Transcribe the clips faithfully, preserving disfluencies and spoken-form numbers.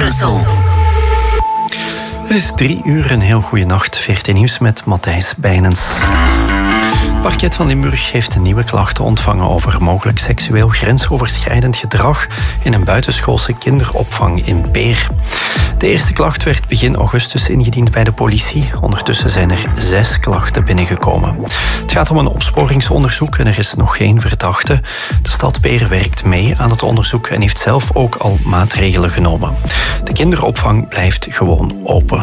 Brussel. Het is drie uur, een heel goede nacht. V R T Nieuws met Matthijs Bijnens. Het parket van Limburg heeft nieuwe klachten ontvangen over mogelijk seksueel grensoverschrijdend gedrag in een buitenschoolse kinderopvang in Peer. De eerste klacht werd begin augustus ingediend bij de politie. Ondertussen zijn er zes klachten binnengekomen. Het gaat om een opsporingsonderzoek en er is nog geen verdachte. De stad Peer werkt mee aan het onderzoek en heeft zelf ook al maatregelen genomen. De kinderopvang blijft gewoon open.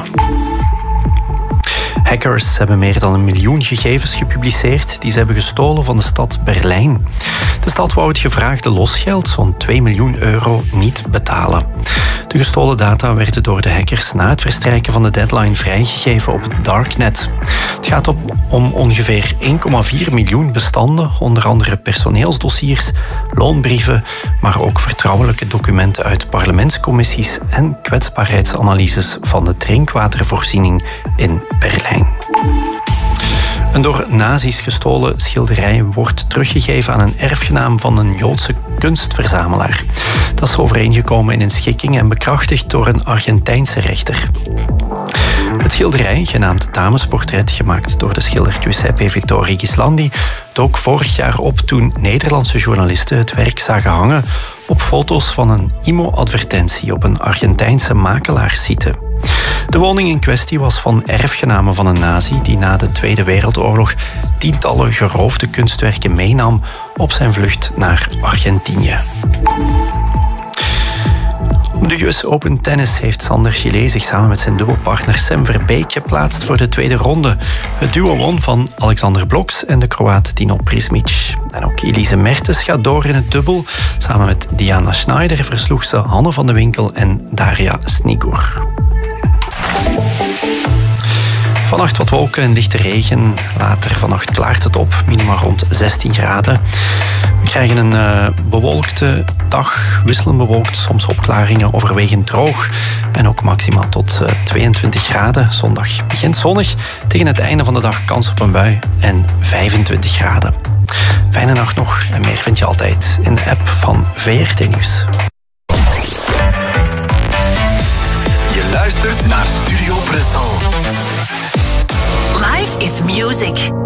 Hackers hebben meer dan een miljoen gegevens gepubliceerd die ze hebben gestolen van de stad Berlijn. De stad wou het gevraagde losgeld, zo'n twee miljoen euro, niet betalen. De gestolen data werden door de hackers na het verstrijken van de deadline vrijgegeven op het darknet. Het gaat op, om ongeveer één komma vier miljoen bestanden, onder andere personeelsdossiers, loonbrieven, maar ook vertrouwelijke documenten uit parlementscommissies en kwetsbaarheidsanalyses van de drinkwatervoorziening in Berlijn. Een door nazi's gestolen schilderij wordt teruggegeven aan een erfgenaam van een Joodse kunstverzamelaar. Dat is overeengekomen in een schikking en bekrachtigd door een Argentijnse rechter. Het schilderij, genaamd Damesportret, gemaakt door de schilder Giuseppe Vittorio Ghislandi, dook vorig jaar op toen Nederlandse journalisten het werk zagen hangen op foto's van een I M O-advertentie op een Argentijnse makelaarssite. De woning in kwestie was van erfgenamen van een nazi die na de Tweede Wereldoorlog tientallen geroofde kunstwerken meenam op zijn vlucht naar Argentinië. Op de U S Open Tennis heeft Sander Gillet zich samen met zijn dubbelpartner Sam Verbeek geplaatst voor de tweede ronde. Het duo won van Alexander Bloks en de Kroaat Dino Prismic. En ook Elise Mertens gaat door in het dubbel. Samen met Diana Schneider versloeg ze Hanne van de Winkel en Daria Snigur. Vannacht wat wolken en lichte regen. Later vannacht klaart het op, minimaal rond zestien graden. We krijgen een uh, bewolkte dag, wisselend bewolkt, soms opklaringen, overwegend droog. En ook maximaal tot uh, tweeëntwintig graden. Zondag begint zonnig, tegen het einde van de dag kans op een bui en vijfentwintig graden. Fijne nacht nog en meer vind je altijd in de app van V R T Nieuws. Je luistert naar Studio Brussel. Life is music.